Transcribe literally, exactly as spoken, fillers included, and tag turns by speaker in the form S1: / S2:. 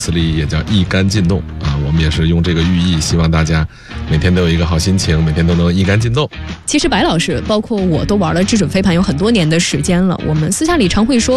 S1: 词里也叫一杆进洞啊，我们也是用这个寓意，希望大家每天都有一个好心情，每天都能一杆进洞。
S2: 其实白老师包括我都玩了智准飞盘有很多年的时间了，我们私下里常会说